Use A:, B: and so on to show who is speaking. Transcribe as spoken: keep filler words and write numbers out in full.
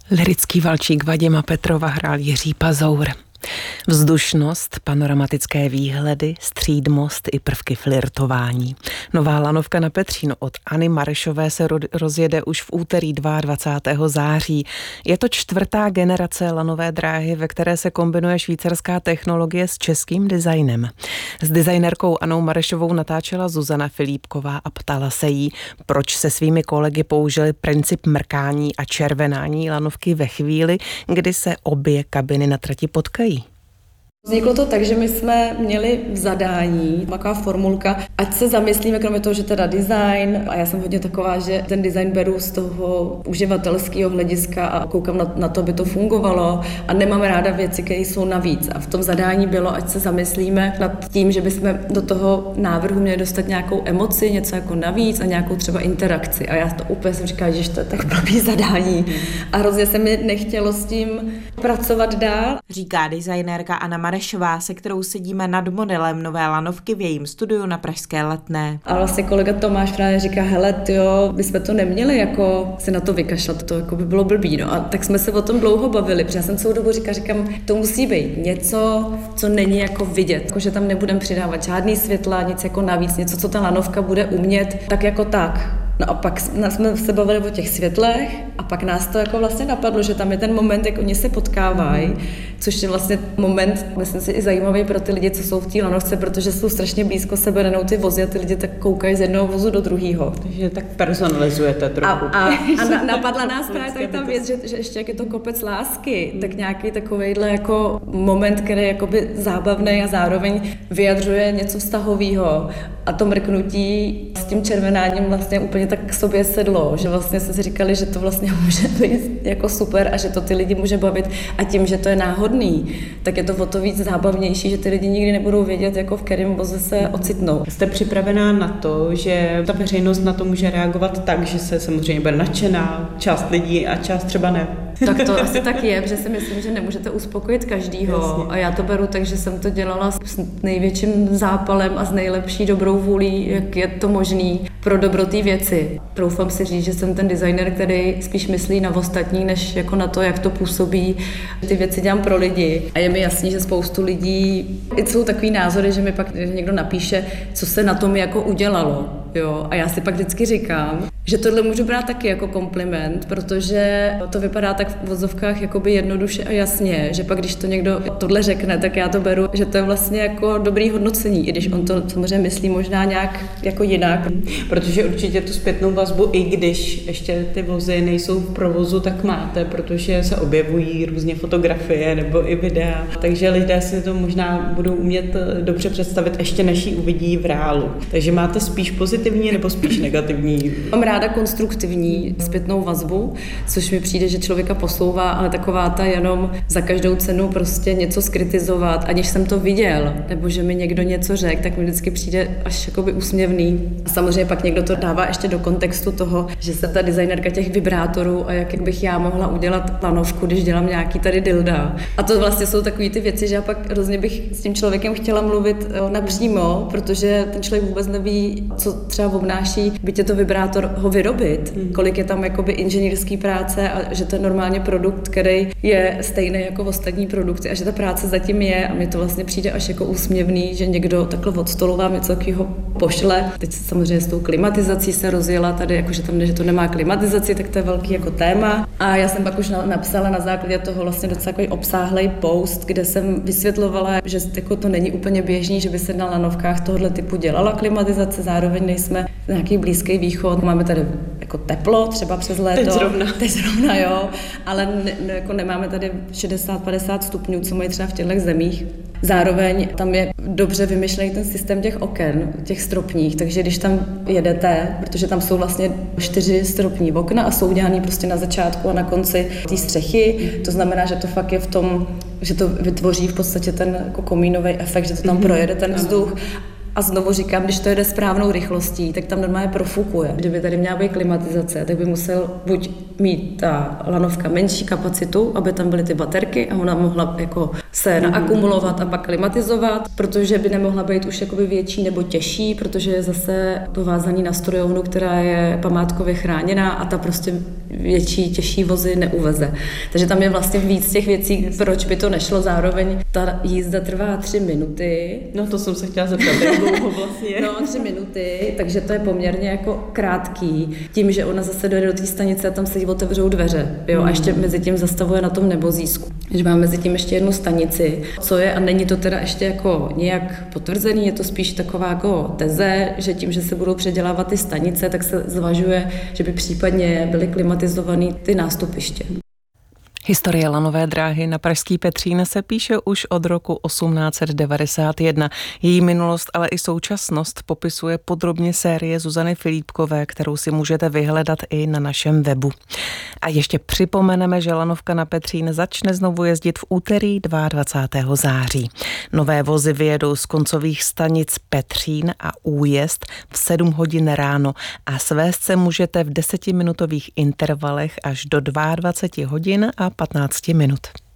A: Lyrický valčík Vadima Petrova hrál Jiří Pazour. Vzdušnost, panoramatické výhledy, střídmost i prvky flirtování. Nová lanovka na Petříno od Anny Marešové se rozjede už v úterý dvacátého druhého září. Je to čtvrtá generace lanové dráhy, ve které se kombinuje švýcarská technologie s českým designem. S designérkou Annou Marešovou natáčela Zuzana Filipková a ptala se jí, proč se svými kolegy použili princip mrkání a červenání lanovky ve chvíli, kdy se obě kabiny na trati potkají.
B: Vzniklo to tak, že my jsme měli v zadání taková formulka, ať se zamyslíme, kromě toho, že teda design, a já jsem hodně taková, že ten design beru z toho uživatelského hlediska a koukám na, na to, aby to fungovalo a nemám ráda věci, které jsou navíc. A v tom zadání bylo, ať se zamyslíme nad tím, že bychom do toho návrhu měli dostat nějakou emoci, něco jako navíc a nějakou třeba interakci. A já to úplně jsem říkala, že to je tak blbý zadání. A hrozně se mi nechtělo s tím pracovat dál.
C: Říká designérka Anna Marešová, se kterou sedíme nad modelem nové lanovky v jejím studiu na pražské Letné.
B: A vlastně kolega Tomáš právě říká, hele, tyjo, my jsme to neměli jako si na to vykašlat, to jako by bylo blbý, no. A tak jsme se o tom dlouho bavili, protože já jsem celou dobu říkala, říkám, to musí být něco, co není jako vidět, jako že tam nebudeme přidávat žádný světla, nic jako navíc, něco, co ta lanovka bude umět, tak jako tak. No a pak jsme se bavili o těch světlech a pak nás to jako vlastně napadlo, že tam je ten moment, jak oni se potkávají, což je vlastně moment, myslím si, i zajímavý pro ty lidi, co jsou v té lanovce, protože jsou strašně blízko sebe, renou ty vozy a ty lidi tak koukají z jednoho vozu do druhého.
D: Takže tak personalizujete trochu.
B: A, a, a na, napadla nás právě tady ta věc, že, že ještě jak je to kopec lásky, tak nějaký takovejhle jako moment, který je jakoby zábavný a zároveň vyjadřuje něco vztahového a to mrknutí s tím červenáním vlastně úplně tak k sobě sedlo, že vlastně jsme si říkali, že to vlastně může být jako super a že to ty lidi může bavit a tím, že to je náhodný, tak je to o to víc zábavnější, že ty lidi nikdy nebudou vědět, jako v kterém voze se ocitnou.
D: Jste připravená na to, že ta veřejnost na to může reagovat tak, že se samozřejmě bude nadšená část lidí a část třeba ne?
B: Tak to asi tak je, protože si myslím, že nemůžete uspokojit každýho. Jasně. A já to beru tak, že jsem to dělala s největším zápalem a s nejlepší dobrou vůlí, jak je to možný pro dobro té věci. Troufám si říct, že jsem ten designer, který spíš myslí na ostatní, než jako na to, jak to působí. Ty věci dělám pro lidi. A je mi jasný, že spoustu lidí, jsou takový názory, že mi pak někdo napíše, co se na tom jako udělalo. Jo? A já si pak vždycky říkám, že tohle můžu brát taky jako kompliment, protože to vypadá tak v vozovkách jakoby jednoduše a jasně, že pak když to někdo tohle řekne, tak já to beru, že to je vlastně jako dobrý hodnocení, i když on to samozřejmě myslí možná nějak jako jinak.
D: Protože určitě tu zpětnou vazbu, i když ještě ty vozy nejsou v provozu, tak máte, protože se objevují různě fotografie nebo i videa, takže lidé si to možná budou umět dobře představit, ještě než ji uvidí v reálu. Takže máte spíš pozitivní nebo spíš negativní?
B: Mám ráda konstruktivní zpětnou vazbu, což mi přijde, že člověka posouvá, ale taková ta jenom za každou cenu prostě něco skritizovat, aniž jsem to viděl, nebo že mi někdo něco řekl, tak mi vždycky přijde až jakoby úsměvný. A samozřejmě pak někdo to dává ještě do kontextu toho, že jsem ta designérka těch vibrátorů a jak bych já mohla udělat lanovku, když dělám nějaký tady dilda. A to vlastně jsou takové ty věci, že já pak hrozně bych s tím člověkem chtěla mluvit napřímo, protože ten člověk vůbec neví, co třeba obnáší, byť je to vibrátor ho vyrobit, hmm. kolik je tam jakoby inženýrský práce a že to je normálně produkt, který je stejný jako ostatní produkty a že ta práce zatím je a mi to vlastně přijde až jako úsměvný, že někdo takhle od stolu vám něco takového pošle. Teď samozřejmě s tou klimatizací se rozjela tady, jakože tam, že to nemá klimatizaci, tak to je velký jako téma. A já jsem pak už napsala na základě toho vlastně docela takový obsáhlej post, kde jsem vysvětlovala, že jako to není úplně běžný, že by se na lanovkách tohoto typu dělala klimatizace, zároveň nejsme nějaký Blízký východ, máme tady jako teplo, třeba přes léto.
D: Teď zrovna.
B: Teď zrovna, jo, ale ne, ne, jako nemáme tady šedesát padesát stupňů, co mají třeba v těchto zemích. Zároveň tam je dobře vymyšlený ten systém těch oken, těch stropních, takže když tam jedete, protože tam jsou vlastně čtyři stropní okna a jsou udělaný prostě na začátku a na konci té střechy, to znamená, že to fakt je v tom, že to vytvoří v podstatě ten jako komínový efekt, že to tam projede ten vzduch. A A znovu říkám, když to jede správnou rychlostí, tak tam normálně profukuje. Kdyby tady měla být klimatizace, tak by musel buď mít ta lanovka menší kapacitu, aby tam byly ty baterky a ona mohla jako se naakumulovat a pak klimatizovat, protože by nemohla být už jakoby větší nebo těžší, protože je zase povázaný na strojovnu, která je památkově chráněná a ta prostě větší, těžší vozy neuveze. Takže tam je vlastně víc těch věcí, proč by to nešlo. Zároveň ta jízda trvá tři minuty.
D: No to jsem se chtěla zeptat, jak dlouho vlastně.
B: No tři minuty, takže to je poměrně jako krátký. Tím, že ona zase dojde do té stanice a tam se jí otevřou dveře. Jo? A ještě mezi tím zastavuje na tom nebozísku. Že má mezi tím ještě jednu stanici, co je, a není to teda ještě jako nějak potvrzený, je to spíš taková jako teze, že tím, že se budou předělávat ty stanice, tak se zvažuje, že by případně byly klimatizovaný ty nástupiště.
A: Historie lanové dráhy na pražský Petřín se píše už od roku osmnáct set devadesát jedna. Její minulost, ale i současnost popisuje podrobně série Zuzany Filipkové, kterou si můžete vyhledat i na našem webu. A ještě připomeneme, že lanovka na Petřín začne znovu jezdit v úterý dvacátého druhého září. Nové vozy vyjedou z koncových stanic Petřín a Újezd v sedm hodin ráno a svést se můžete v desetiminutových intervalech až do dvacet dva hodin a patnáct minut.